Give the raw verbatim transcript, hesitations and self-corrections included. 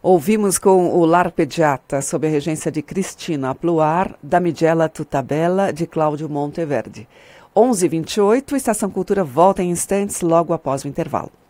Ouvimos com o L'Arpeggiata, sob a regência de Cristina Pluar, Damigella tutta bella, de Cláudio Monteverde. onze e vinte e oito, Estação Cultura volta em instantes, logo após o intervalo.